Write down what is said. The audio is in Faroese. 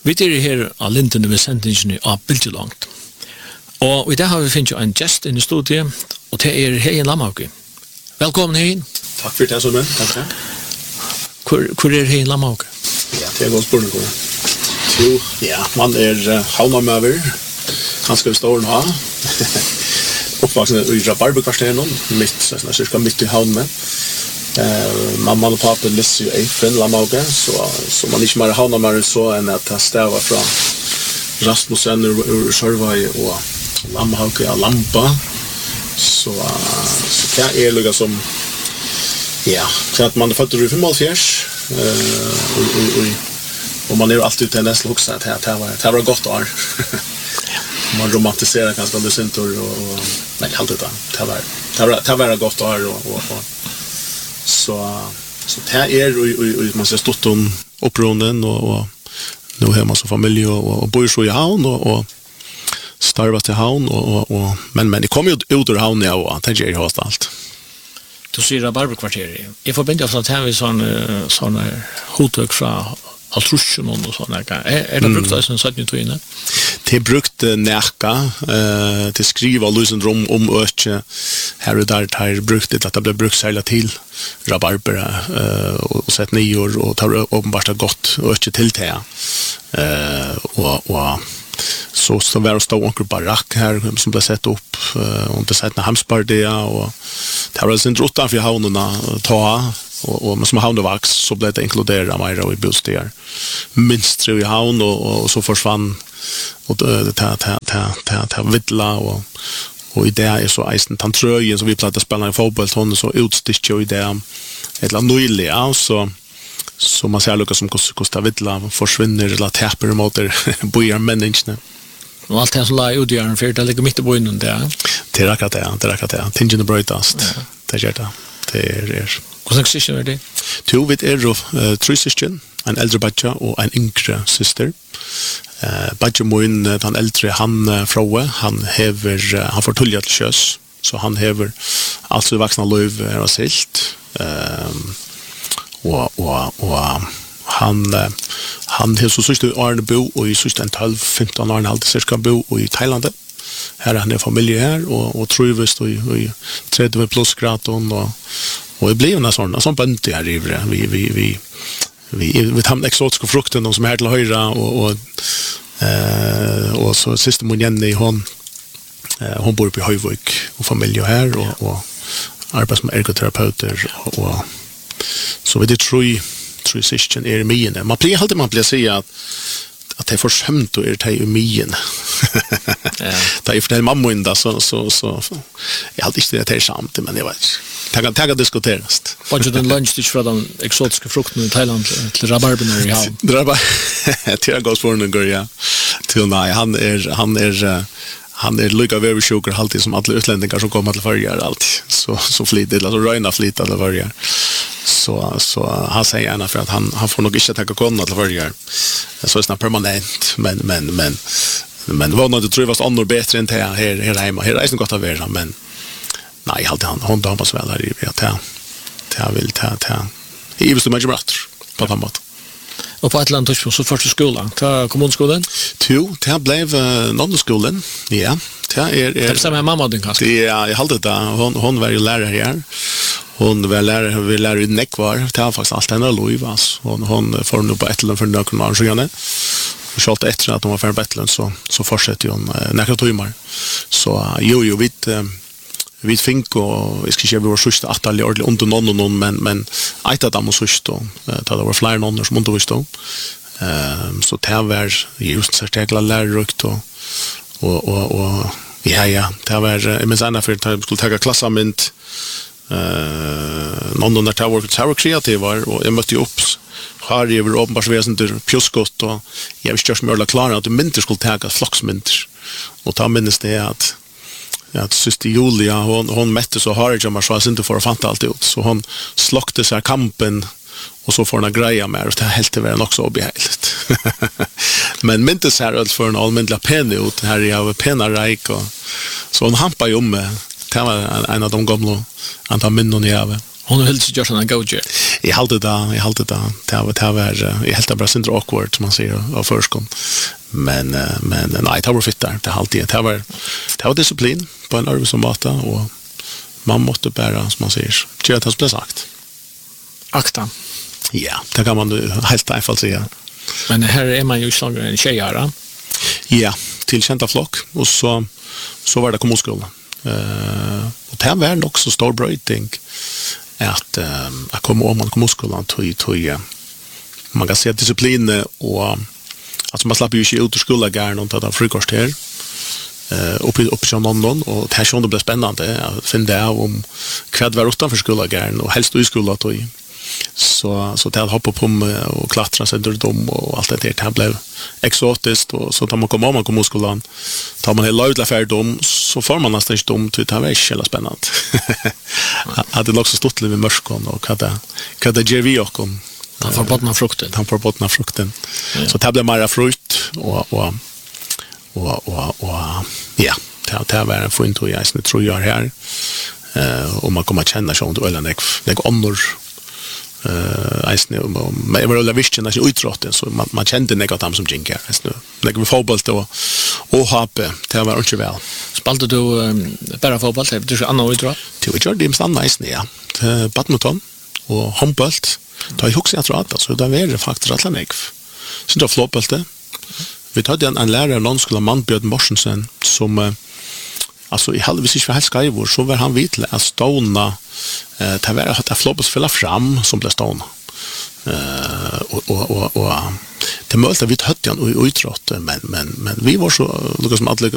Vi er her av Linden med sendingen av Bildelangt. Og i dag har vi finnet en gjest inn i studiet, og det er Hein Lamhauge. Velkommen, Hein. Takk for det, Solmen. Takk for det. Hvor er Hein Lamhauge? Ja, det er godt spørsmål. Jo, ja, man er havnamøver. Han skal stå og ha. Oppvaksen i Rabarberkvarteren, cirka midt i havnen. Mamma og pappa lisser jo Eifen Lamhauge, så man ikke mer havnamøver så enn at det staver fra Rasmussen ur Sørvøy og Lamhauge og Lampa. Så det er lukket som, ja, så at man er født i 75, og man er jo alltid til nesten hoksa at det var godt år. Man romantiserer kanskje det sintor, men alt det det var godt år, så det er, man ser stått om opprunden, og nå har man så familie, og bor så i havn, og starvet til havn, men jeg kom jo ut ur havn, ja, og tenker jeg har alt. Du sier Rabarberkvarteret. Jeg forbinder at det er sånne hotøk fra Altrusjon og sånne. Er det brukt som 17-tøyene? Det er brukt nækka til skrive og løsende rom om øke. Her og der har brukt det at det ble brukt særlig til rabarber og sett nyår, og det har åpenbart gått øke til det. Og så var det stå onkel barakk her som ble sett opp, og det sett en hamspardia, og det var sin rotta for havnene ta, og som havnevaks så ble det inkluderet mer i bostier. Minst i havn, og så forsvann, og det vittla, og i det er så eisen tantrøyen, så vi pleide å spille i fotball, hun så utstikker i det et eller annet nøylig, så man ser lukket som hvordan vittla forsvinner, eller teper mot bojer menneskene. Og alt det som la ut i hjørnet, for det ligger midt i boinen, det er? Det er akkurat det. Tingene brøytast. Det gjør det. Det er. Hvordan syskjen er det? To, vi er jo 3 syskjen, en eldre badja og en yngre syster. Badja moin, den eldre, han Froe, han får tulja til kjøs, så han hever altså vaksna løyv er silt. Og han har så sørste årene bo, og i sørste 12-15 årene halte cirka bo i Thailand. Her er han i familie her, og truvist i 30 pluss graden, og det blir jo en sånn bønte her ivre. Vi tar den eksotiske frukten, som er her til høyre, og så siste mun Jenny, hun bor oppe i Høyvøk, og familie her, og arbeider som ergoterapeuter, og så vi det tror syskjen er i myen. Man blir alltid si at det er forsømt og det i myen. Da jeg forteller mammoen da, så jeg hadde ikke det samt, men jeg vet ikke. Det kan diskuteres. Var ikke den lunsj fra den eksotiske frukten i Thailand til rabarbener i havn? Det er godt spørsmål, ja. Nei, han er lykka veversjuker alltid som alle utlendingar som kommer til førjar alltid. Så flyter, altså røyna flyter til førjar. Så han sier gjerne for at han får nok ikke tenke kona til førjar. Så er det permanent, men vana det tror jeg var andre bedre enn det her hjemme. Her er det godt å være, men nei, han damas vel her i det vil jeg vil stå mye bratter på den måten. Og på et eller annet tidspunkt så først til skolen, til kommunskolen? Jo, det ble nonneskolen, ja. Det bestemmer mamma din kanskje? Ja, jeg halte det. Hun var jo lærer her. Hun var lærer i Nekvar. Det var faktisk alt henne lov. Hun får nå på Etelen for noen år siden. Og selv etter at hun var ferdig på Etelen, så fortsetter hun nekker timer. Så jo, vi fink, og jeg skal ikke vi var sørste attallig ordentlig under noen, men eit av dem var sørste, da det var flere noen som underviste. Så det var just særtegla lærerøkt, og ja, det var, jeg minns enda for at jeg skulle ta klassamint, noen der det var kreativer, og jeg møtte jo opp, har jeg vært åpenbart vesentlig pjuskott, og jeg visste ikke mye klare at mynter skulle ta floksmynter, og da minnes det at syster Julia, hon mette så har jag så inte för att fanta allt ut. Så hon slokte sig kampen och så får hon greja med och det helt det var också obehagligt. Men inte så här för en allmänna pen ut här i av penna rike och så hon hampar ju med det var en av de gamla antal minnen jag har. Hon har helt gjort såna goje. Jag hade det. Jag helt bara syndrom awkward som man säger av förskon. Men nej, det var fitt där. Det var disciplin på en övre som mata och man måste bära, som man säger, göra det som det sagt. Akta. Ja, det kan man helt enkelt säga. Men här är man ju snarare en tjejara. Ja, tillkända flock och så var det kommunskolan. Och det var nog så stor bröjting att komma om man kommunskolan tog man kan säga disciplin och alltså man slapp ju inte ut ur skolan och ta frukost här uppe i någon och det här som det blev spännande att finna om vad var utanför skolan och helst i skolan tog så det att hoppa på och klättra sig under dem och allt det här blev exotiskt och så tar man komma om man kommer skolan tar man hela utläfärd dem så får man nästan inte dem till det här var inte spännande hade det också stått lite med mörskon och vad det ger vi och Han får bottna frukten. Ja. Så det blev mera frukt och ja, det var en fint och jag tror jag här och man kommer att känna sig under eller något annor men jag var visst att jag utrotten så man kände något av dem som gick här nu. När vi fotboll och hoppe det var inte väl. Spelade du bara fotboll eller du annan idrott? Det var det stanna ja. Badminton och handboll. Då jag också tror att så det var faktiskt rätt länge. Så då fotboll. Vi hade en lärare i landskolan Manbjörn Morsensen som alltså i halvvis inte var helt skrivor så var han vitt att ståna det var att fotboll fylla fram som blev ståna. Och det möjligt att vi hade han och utrott men vi var så liksom